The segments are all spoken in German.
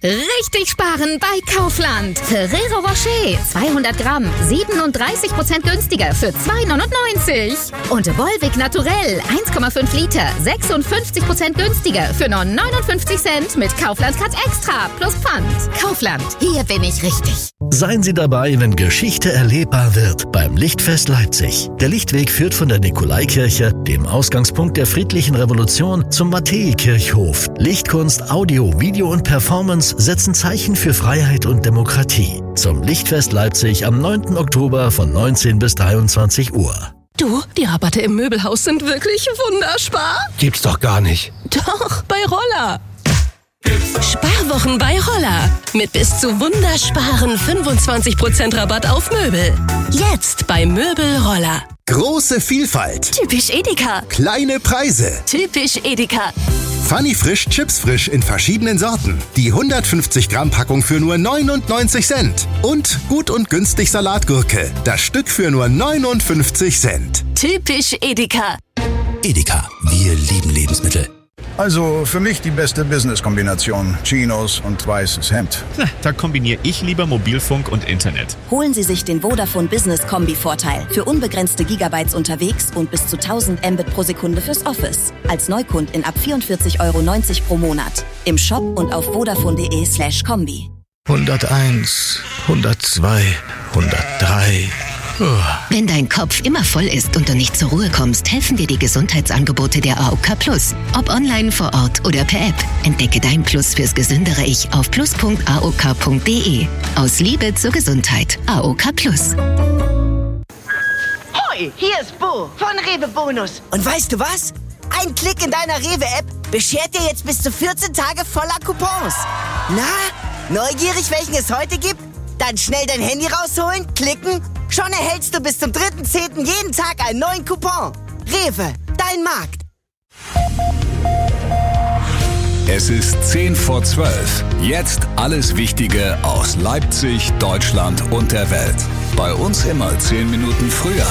Richtig sparen bei Kaufland. Ferrero Rocher 200 Gramm 37% günstiger für 2,99. Und Volvic Naturell 1,5 Liter 56% günstiger für nur 59 Cent mit Kaufland Cut Extra plus Pfand. Kaufland, hier bin ich richtig. Seien Sie dabei, wenn Geschichte erlebbar wird beim Lichtfest Leipzig. Der Lichtweg führt von der Nikolaikirche, dem Ausgangspunkt der friedlichen Revolution, zum Matthäikirchhof. Lichtkunst, Audio, Video und Performance setzen Zeichen für Freiheit und Demokratie. Zum Lichtfest Leipzig am 9. Oktober von 19 bis 23 Uhr. Du, die Rabatte im Möbelhaus sind wirklich wunderspar. Gibt's doch gar nicht. Doch, bei Roller. Sparwochen bei Roller. Mit bis zu wundersparen 25% Rabatt auf Möbel. Jetzt bei Möbel Roller. Große Vielfalt. Typisch Edeka. Kleine Preise. Typisch Edeka. Funny Frisch Chips Frisch in verschiedenen Sorten. Die 150 Gramm Packung für nur 99 Cent. Und gut und günstig Salatgurke. Das Stück für nur 59 Cent. Typisch Edeka. Edeka, wir lieben Lebensmittel. Also für mich die beste Business-Kombination. Chinos und weißes Hemd. Da kombiniere ich lieber Mobilfunk und Internet. Holen Sie sich den Vodafone Business Kombi-Vorteil. Für unbegrenzte Gigabytes unterwegs und bis zu 1000 Mbit pro Sekunde fürs Office. Als Neukundin ab 44,90 € pro Monat. Im Shop und auf vodafone.de/kombi. 101, 102, 103... Wenn dein Kopf immer voll ist und du nicht zur Ruhe kommst, helfen dir die Gesundheitsangebote der AOK Plus. Ob online, vor Ort oder per App. Entdecke dein Plus fürs gesündere Ich auf plus.aok.de. Aus Liebe zur Gesundheit. AOK Plus. Hoi, hier ist Bo von Rewe Bonus. Und weißt du was? Ein Klick in deiner Rewe-App beschert dir jetzt bis zu 14 Tage voller Coupons. Na, neugierig, welchen es heute gibt? Dann schnell dein Handy rausholen, klicken. Schon erhältst du bis zum 3.10. jeden Tag einen neuen Coupon. Rewe, dein Markt. Es ist 10:10. Jetzt alles Wichtige aus Leipzig, Deutschland und der Welt. Bei uns immer 10 Minuten früher.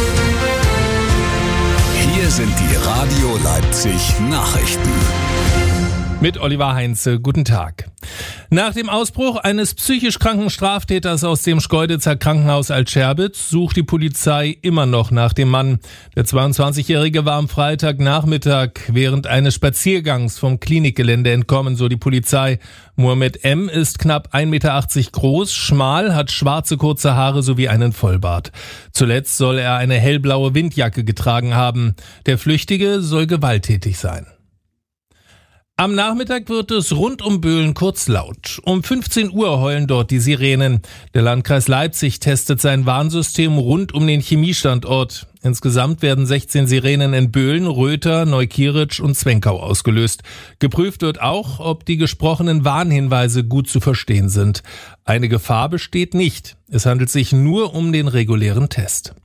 Hier sind die Radio Leipzig Nachrichten. Mit Oliver Heinze, guten Tag. Nach dem Ausbruch eines psychisch kranken Straftäters aus dem Schkeuditzer Krankenhaus Altscherbitz sucht die Polizei immer noch nach dem Mann. Der 22-Jährige war am Freitagnachmittag während eines Spaziergangs vom Klinikgelände entkommen, so die Polizei. Mohamed M. ist knapp 1,80 Meter groß, schmal, hat schwarze kurze Haare sowie einen Vollbart. Zuletzt soll er eine hellblaue Windjacke getragen haben. Der Flüchtige soll gewalttätig sein. Am Nachmittag wird es rund um Böhlen kurz laut. Um 15 Uhr heulen dort die Sirenen. Der Landkreis Leipzig testet sein Warnsystem rund um den Chemiestandort. Insgesamt werden 16 Sirenen in Böhlen, Röther, Neukieritsch und Zwenkau ausgelöst. Geprüft wird auch, ob die gesprochenen Warnhinweise gut zu verstehen sind. Eine Gefahr besteht nicht. Es handelt sich nur um den regulären Test.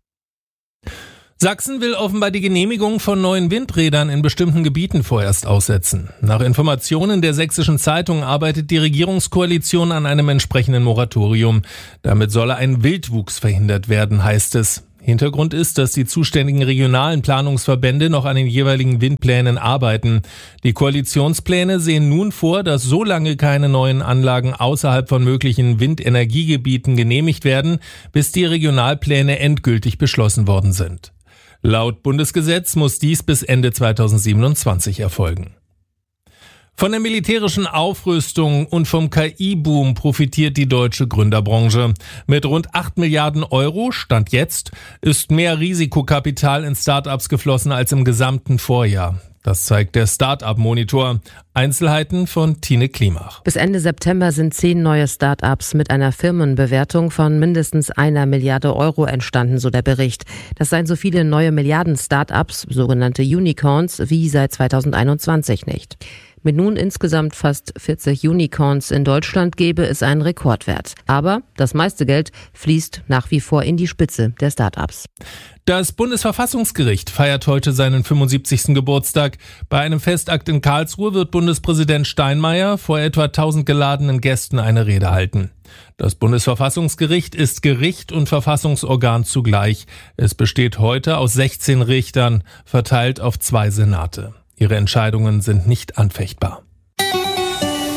Sachsen will offenbar die Genehmigung von neuen Windrädern in bestimmten Gebieten vorerst aussetzen. Nach Informationen der Sächsischen Zeitung arbeitet die Regierungskoalition an einem entsprechenden Moratorium. Damit solle ein Wildwuchs verhindert werden, heißt es. Hintergrund ist, dass die zuständigen regionalen Planungsverbände noch an den jeweiligen Windplänen arbeiten. Die Koalitionspläne sehen nun vor, dass solange keine neuen Anlagen außerhalb von möglichen Windenergiegebieten genehmigt werden, bis die Regionalpläne endgültig beschlossen worden sind. Laut Bundesgesetz muss dies bis Ende 2027 erfolgen. Von der militärischen Aufrüstung und vom KI-Boom profitiert die deutsche Gründerbranche. Mit rund 8 Milliarden Euro, Stand jetzt, ist mehr Risikokapital in Start-ups geflossen als im gesamten Vorjahr. Das zeigt der Start-up-Monitor. Einzelheiten von Tine Klimach. Bis Ende September sind 10 neue Start-ups mit einer Firmenbewertung von mindestens 1 Milliarde Euro entstanden, so der Bericht. Das seien so viele neue Milliarden-Start-ups, sogenannte Unicorns, wie seit 2021 nicht. Mit nun insgesamt fast 40 Unicorns in Deutschland gäbe es einen Rekordwert. Aber das meiste Geld fließt nach wie vor in die Spitze der Start-ups. Das Bundesverfassungsgericht feiert heute seinen 75. Geburtstag. Bei einem Festakt in Karlsruhe wird Bundespräsident Steinmeier vor etwa 1000 geladenen Gästen eine Rede halten. Das Bundesverfassungsgericht ist Gericht und Verfassungsorgan zugleich. Es besteht heute aus 16 Richtern, verteilt auf 2 Senate. Ihre Entscheidungen sind nicht anfechtbar.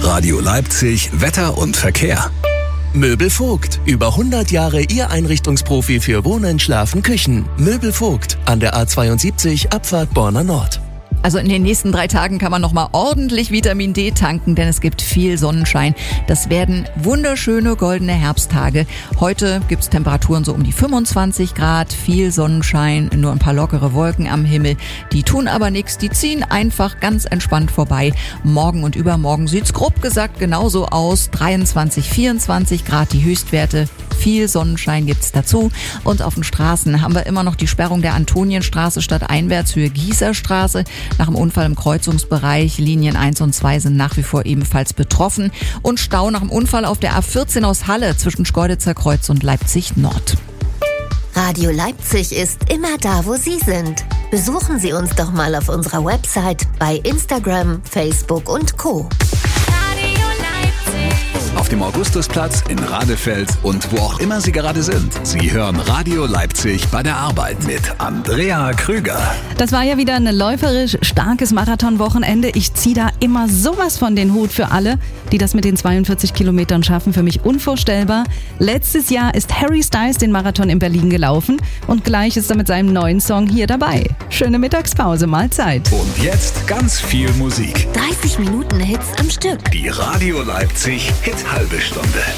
Radio Leipzig, Wetter und Verkehr. Möbel Vogt. Über 100 Jahre Ihr Einrichtungsprofi für Wohnen, Schlafen, Küchen. Möbel Vogt. An der A72 Abfahrt Borna Nord. Also in den nächsten 3 Tagen kann man nochmal ordentlich Vitamin D tanken, denn es gibt viel Sonnenschein. Das werden wunderschöne goldene Herbsttage. Heute gibt's Temperaturen so um die 25 Grad, viel Sonnenschein, nur ein paar lockere Wolken am Himmel. Die tun aber nichts, die ziehen einfach ganz entspannt vorbei. Morgen und übermorgen sieht's grob gesagt genauso aus. 23, 24 Grad die Höchstwerte. Viel Sonnenschein gibt's dazu. Und auf den Straßen haben wir immer noch die Sperrung der Antonienstraße stadteinwärts Höhe Gießerstraße. Nach dem Unfall im Kreuzungsbereich, Linien 1 und 2 sind nach wie vor ebenfalls betroffen. Und Stau nach dem Unfall auf der A14 aus Halle zwischen Schkeuditzer Kreuz und Leipzig Nord. Radio Leipzig ist immer da, wo Sie sind. Besuchen Sie uns doch mal auf unserer Website, bei Instagram, Facebook und Co. Auf dem Augustusplatz, in Radefeld und wo auch immer Sie gerade sind. Sie hören Radio Leipzig bei der Arbeit mit Andrea Krüger. Das war ja wieder ein läuferisch starkes Marathonwochenende. Ich ziehe da immer sowas von den Hut für alle, die das mit den 42 Kilometern schaffen. Für mich unvorstellbar. Letztes Jahr ist Harry Styles den Marathon in Berlin gelaufen und gleich ist er mit seinem neuen Song hier dabei. Schöne Mittagspause, Mahlzeit. Und jetzt ganz viel Musik. 30 Minuten Hits am Stück. Die Radio Leipzig Hit halbe Stunde.